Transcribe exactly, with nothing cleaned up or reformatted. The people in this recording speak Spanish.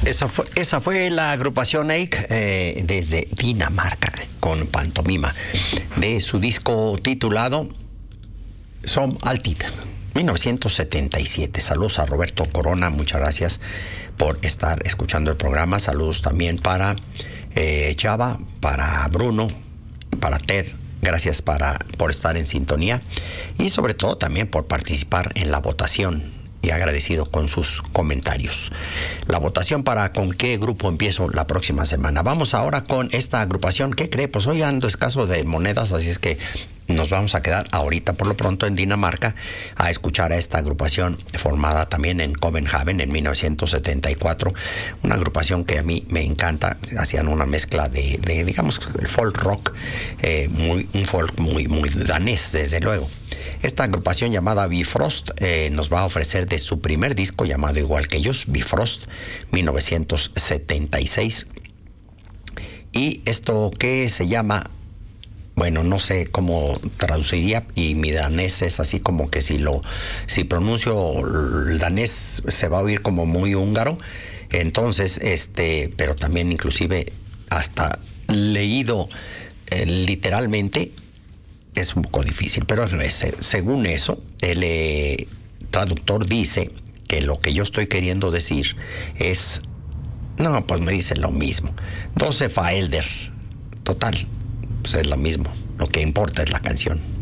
Esa fue, esa fue la agrupación Eik eh, desde Dinamarca con Pantomima de su disco titulado Som Altid, mil novecientos setenta y siete. Saludos a Roberto Corona, muchas gracias por estar escuchando el programa. Saludos también para eh, Chava, para Bruno, para Ted. Gracias para, por estar en sintonía y sobre todo también por participar en la votación. Y agradecido con sus comentarios. La votación para con qué grupo empiezo la próxima semana. Vamos ahora con esta agrupación. ¿Qué cree? Pues hoy ando escaso de monedas, así es que nos vamos a quedar ahorita por lo pronto en Dinamarca a escuchar a esta agrupación formada también en Copenhagen en mil novecientos setenta y cuatro. Una agrupación que a mí me encanta. Hacían una mezcla de, de digamos, folk rock, eh, muy, un folk muy, muy danés, desde luego. Esta agrupación llamada Bifrost eh, nos va a ofrecer de su primer disco llamado igual que ellos, Bifrost, mil novecientos setenta y seis. Y esto que se llama, bueno, no sé cómo traduciría, y mi danés es así como que si lo, si pronuncio el danés se va a oír como muy húngaro. Entonces, este, pero también inclusive hasta leído eh, literalmente es un poco difícil, pero según eso, el eh, traductor dice que lo que yo estoy queriendo decir es, no, pues me dice lo mismo. doce Faelder, total, pues es lo mismo. Lo que importa es la canción.